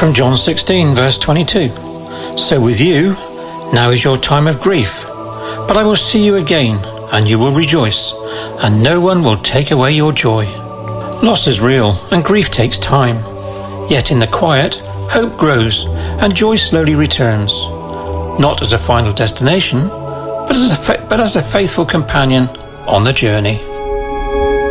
From John 16, verse 22. So with you, now is your time of grief, but I will see you again, and you will rejoice, and no one will take away your joy. Loss is real, and grief takes time. Yet in the quiet, hope grows, and joy slowly returns. Not as a final destination, but as a faithful companion on the journey.